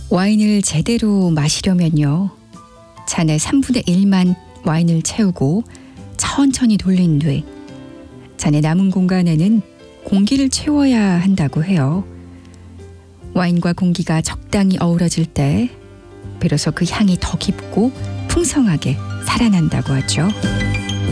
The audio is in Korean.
와인을 제대로 마시려면요. 잔의 3분의 1만 와인을 채우고 천천히 돌린 뒤 잔의 남은 공간에는 공기를 채워야 한다고 해요. 와인과 공기가 적당히 어우러질 때 비로소 그 향이 더 깊고 풍성하게 살아난다고 하죠.